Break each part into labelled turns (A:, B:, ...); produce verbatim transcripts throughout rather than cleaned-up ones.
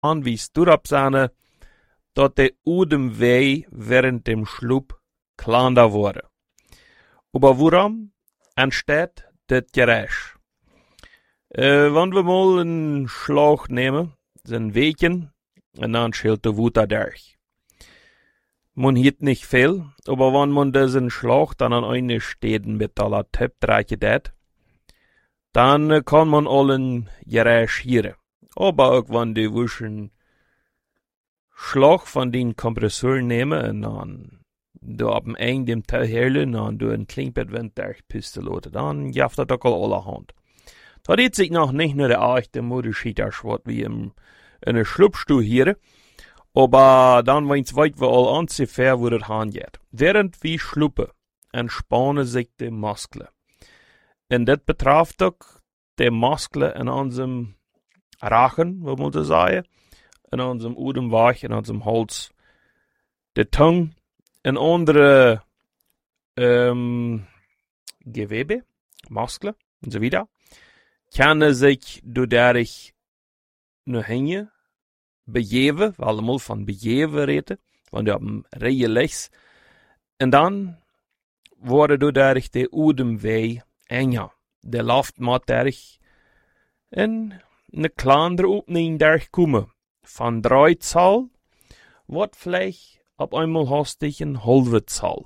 A: an wie Sturabsane, dat de Udem wei während dem Schlub klander wurde. Aber warum entsteht das Geräusch? Äh, wenn wir mal einen Schlag nehmen, so ein Wegchen, und dann schält der Wutter durch. Man hört nicht viel, aber wenn man diesen Schlag dann an eine Städten mit aller Tipp dreht, dann kann man allen Geräusch hören. Aber auch wenn die wischen Schlag von den Kompressoren nehmen und dann du ab dem Ende dem Teil herlen und du ein Klingbettwind durchpisten lassen, dann jaft das auch allerhand. Da sieht sich noch nicht nur der echte Motorschieterschwert wie im, in der Schlupfstuhl hier, aber dann wenn's weit wir all ungefähr, wo das hingeht. Während wir schluppen, entspannen sich die Muskeln. Und das betrifft auch die Muskeln in unserem Rachen, wo man so sagen, in unserem Udemweich, in unserem Hals, die Zunge, in andere ähm, Gewebe, Muskeln und so weiter, können sich dadurch nur hängen, bejeven, weil wir mal von bejeven reden, wenn du auf dem Reihe legst, und dann wurde dadurch der Udemweg enger. Der Luft muss dadurch in eine kleinere Öffnung durchkommen. Von drei Zahl wird vielleicht auf einmal hastig eine halbe Zahl.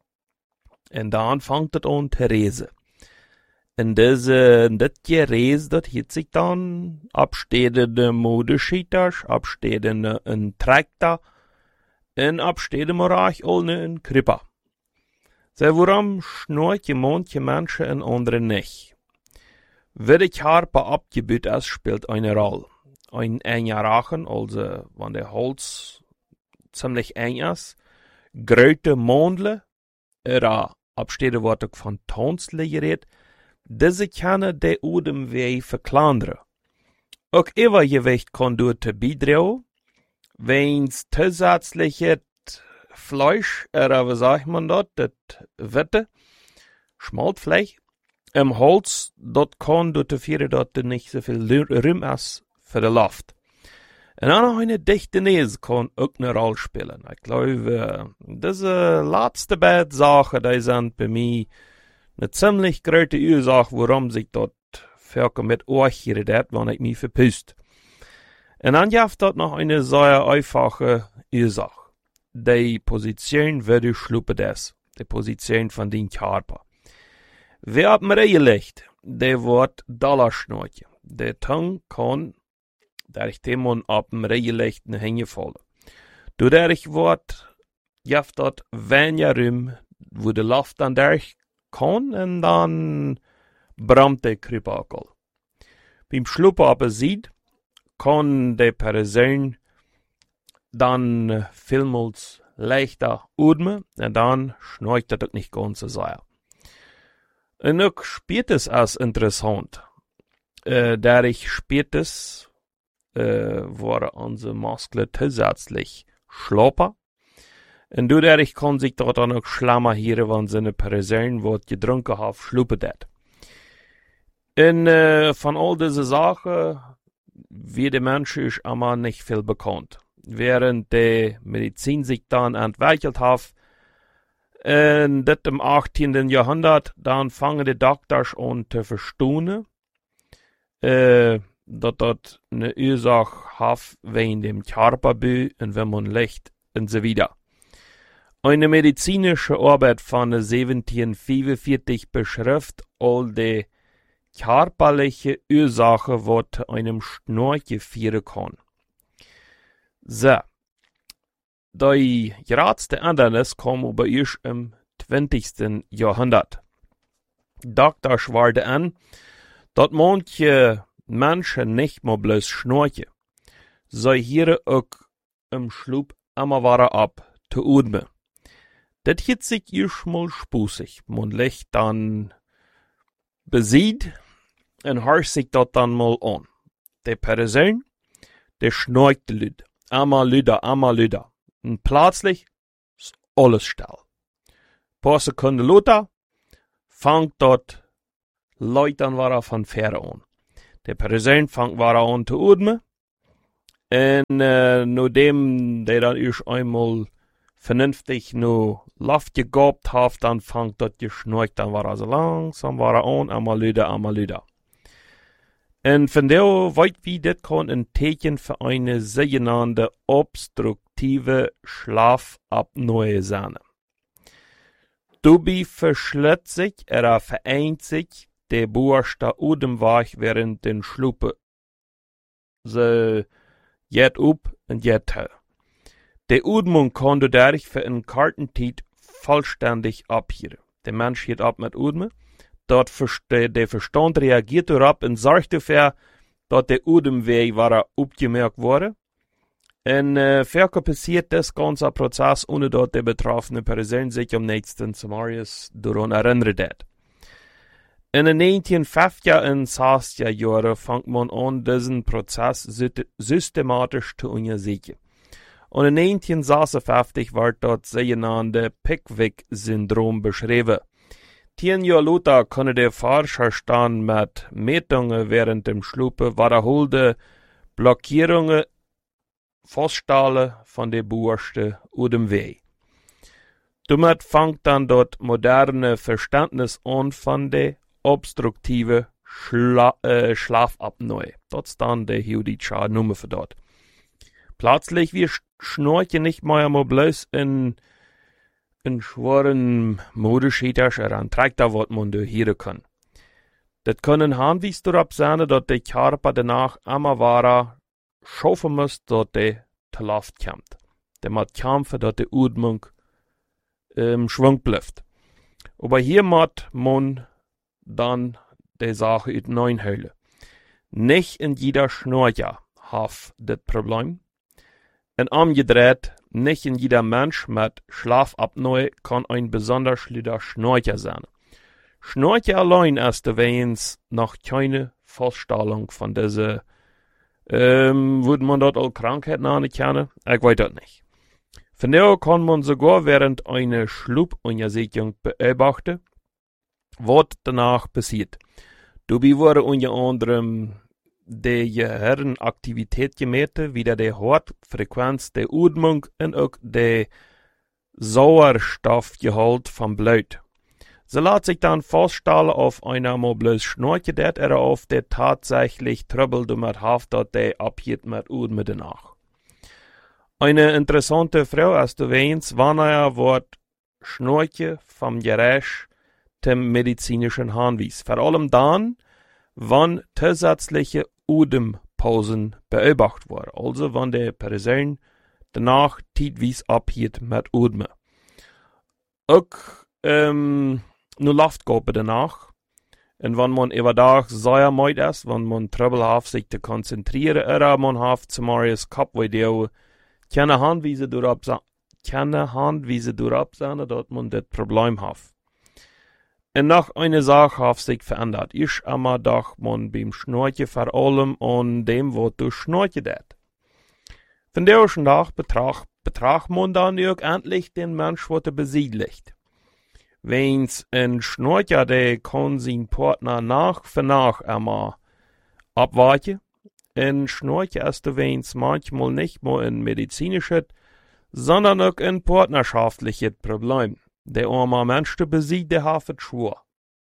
A: Und dann fängt es an zu resen. Und diese, das Gerät, das hat sich dann abstehende Motorschieter, abstehende ein Traktor, und abstehende Marach ohne ein Kripper. So, warum schnurrt manche Menschen und andere nicht? Wie die Harpe abgebaut ist, spielt eine Rolle. Ein enger Rachen, also wenn der Holz ziemlich eng ist, große Mondle, oder abstehende Worte von Tonsle gerät, diese können den Udemweg verkleinern. Auch Übergewicht kann dort beitragen, wenn's zusätzliche Fleisch, oder wie sagt man das, das Wette, Schmaltfleisch, im Holz, dort kann dort führen, dass nicht so viel Raum ist für die Luft. Und dann noch eine dichte Nase kann auch eine Rolle spielen. Ich glaube, diese letzte beiden Sachen, die sind bei mir eine ziemlich große Ursache, warum sich dort Völker mit euch redet, wenn ich mich verpüst. Und dann gibt es noch eine sehr einfache Ursache. Die Position, wie du schluppe das. Die Position von den Körper. Wer ab dem Reihe legt, der wird Dollarschnurche. Der Tongue kann, durch den man ab dem Reihe legt, eine Hänge fallen. Dadurch wird, gibt dort weniger Raum, wo die Luft dann durch kann, und dann brammt der Krüppel. Beim Schluppen aber sieht, kann der Person dann vielmals leichter atmen, und dann schnarcht das nicht ganz so sehr. Und auch spätes ist interessant. Äh, dadurch spätes äh, wurde unsere Muskeln zusätzlich schlapper. Und dadurch kann sich dort dann auch schlimmer hier, wenn seine Person wird getrunken hat, schluppen das. Und äh, von all diesen Sachen, wie der Mensch ist immer nicht viel bekannt. Während die Medizin sich dann entwickelt hat, in das im achtzehnten. Jahrhundert, dann fangen die Doktors an zu verstehen, äh, dass das eine Ursache hat wegen dem Körperbau und wenn man liegt und so weiter. Eine medizinische Arbeit von siebzehnhundertfünfundvierzig beschreibt all die körperliche Ursache, was einem Schnarche führen kann. So. Die größte Ändernis kam aber erst im zwanzigsten. Jahrhundert. Doktor schwarte an, dass manche Menschen nicht mehr bloß schnarchen, sie hören auch im Schlaf immer weiter ab zu atmen. Das hat sich erstmal spußig. Man legt dann besieht und hört sich das dann mal an. Die Person, der schnarcht lüd. Einmal lüder, einmal lüder. Und plötzlich ist alles still. Ein paar Sekunden später fängt dort Leute an, von Fähre an. Die Person fängt an zu atmen En äh, nachdem der dann erst einmal vernünftig nur Luft gegabt hat, dann fängt das geschnurrt, dann war er so langsam, war er an, einmal wieder, einmal wieder. En von der weit wie das kann ein Teken für eine sogenannte obstruktive Schlafapnoe sein. Dabei verschlitzt sich oder vereint sich der Borste Atemweg während den Schluppe. Sie geht up und geht her. Die Atmung kann dadurch für einen kurzen Zeit vollständig abhören. Der Mensch geht ab mit Atmen. Dort der, der Verstand reagiert darauf und sorgt dafür, dass der Atemweg war abgemerkt wurde. Und äh, verke passiert das ganze Prozess, ohne dass der betroffene Person sich am nächsten Szenarios daran erinnert hat. In den neunzehnhundertfünfziger und sechziger Jahren fängt man an, diesen Prozess systematisch zu untersuchen. Und in neunzehnhundertsechsundfünfzig wird das sogenannte Pickwick-Syndrom beschrieben. Zehn Jahre später können die Forscher dann mit Messungen während dem Schlupen wiederholte Blockierungen feststellen von der Borste oder dem Weg. Damit fängt dann das moderne Verständnis an von der obstruktive Schla äh, Schlafapnoe. Das ist dann der jüdische Nummer für dort. Plötzlich wir schnarchen nicht mehr mal bloß in in schweren Modeschieters oder ein Traktor, was man da hören kann. Das können Hinweise darauf sein, dass der Körper danach immer weiter schaffen muss, dass der zu Luft kommt. Der muss kämpfen, dass die Atmung im Schwung bleibt. Aber hier muss man dann die Sache hineinhören. Nicht in jeder Schnarcher hat das Problem. Und umgedreht, nicht in jeder Mensch mit Schlafapnoe kann ein besonders schlechter Schnarcher sein. Schnarcher allein ist übrigens noch keine Feststellung von dieser, ähm, würde man dort als Krankheit anerkennen? Ich weiß das nicht. Von daher kann man sogar während einer Schlupfuntersuchung beobachten, was danach passiert. Dabei wurde unter anderem die Gehirnaktivität gemessen, wie die Herzfrequenz, die Atmung und auch der Sauerstoffgehalt vom Blut. So lässt sich dann feststellen, auf einer mal bloß Schnarche dat oder auf der tatsächlich Trouble damit hat, dass der abhielt mit Atmen danach. Eine interessante Frau ist übrigens, wann er wird Schnarche vom Geräusch zum medizinischen Hinweis. Vor allem dann, wann zusätzliche Atempausen beobachtet wurden. Also, wenn der Person danach zeitweise abhielt mit Atmen. Auch, ähm, nur Luft gab danach. Und wenn man überdag sehr müde ist, wenn man Trouble hat, sich zu konzentrieren, oder man hat zum Beispiel Kopfvideo, keine Handweise darauf keine Handweise darauf sein, dass man das Problem hat. Und noch eine Sache hat sich verändert. Ich immer doch man beim Schnarchen vor allem an dem, was du schnarchen dat. Von der ersten Tag betracht, betracht man dann endlich den Mensch, was er besiedelt. Wenn's ein Schnarcher, der kann sein Partner nach für nach immer abwarten. Ein Schnarcher ist wenn's manchmal nicht nur ein medizinisches, sondern auch ein partnerschaftliches Problem. Der arme Mensch, der besiegt, der hat es schwer.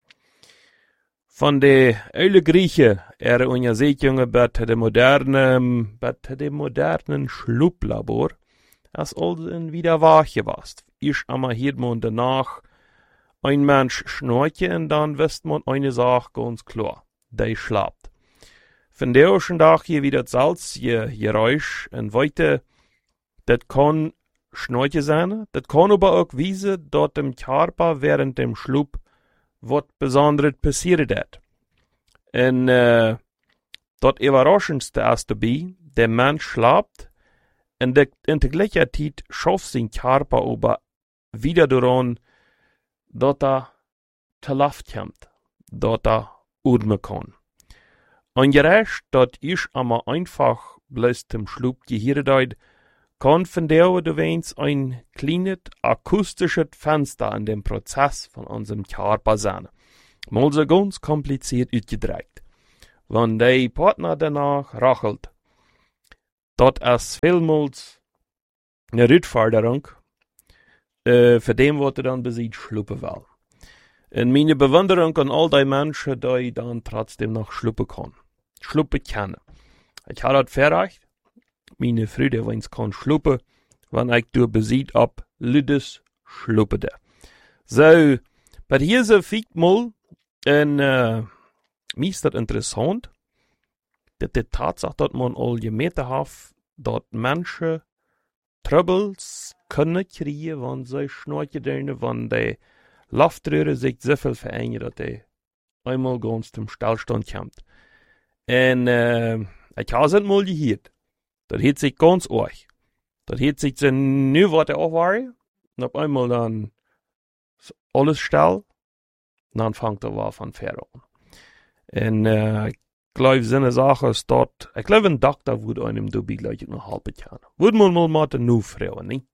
A: Von der alten Griechen, ihre Untersuchungen bei dem modernen, bei dem modernen Schlupplabor, ist also wieder wahr gewesen. Ich einmal hier man danach ein Mensch schnarchen und dann wisst man eine Sache ganz klar. Der schlaft. Von der ersten Tag hier wieder Salz, hier, hier Räusch und weiter, das kann Schnarchen sein. Das kann aber auch wiesen, dass dem Körper während dem Schlaf was Besonderes passiert hat. Und äh, das Überraschendste ist dabei, der Mensch schlaft und de, in der gleichen Zeit schafft sein Körper aber wieder daran, dass er zu Luft kommt, dass er atmen kann. Ein Geräusch, das ich aber einfach bloß zum Schlaf gehört habe, kann von der Weins ein kleines akustisches Fenster an dem Prozess von unserem Körper sein. Mal so ganz kompliziert ausgedrückt. Wenn der Partner danach rachelt, dat is vielmals eine Rückforderung, äh, für dem, was er dann besiegt, schluppen will. Und meine Bewunderung an all die Menschen, die dann trotzdem noch schluppen können. Schluppen können. Ich habe das verreicht. Meine Freunde, wenn sie kann schluppen, wenn ich durch besiegt ab, Lüdes schluppen da. So, bei hier so fiegt mal, und, äh, mir ist das interessant, dass die Tatsache, dass man all gemerkt hat, dass Menschen Troubles können kriegen, wenn sie schnorchen, wenn die Luftröhre sich so viel verändern, dass die einmal ganz zum Stillstand kommt. Und, äh, ich habe es mal gehört. Das hat sich ganz arg. Das hat sich so nie weiter aufwärts. Und auf einmal dann alles still. Und dann fängt er war von vorne an. Und, äh, ich glaube, so eine Sache ist dort, ich glaube, ein Doktor würde einem dabei gleich noch halten können. Würde man mal mal den Nu fragen, nicht?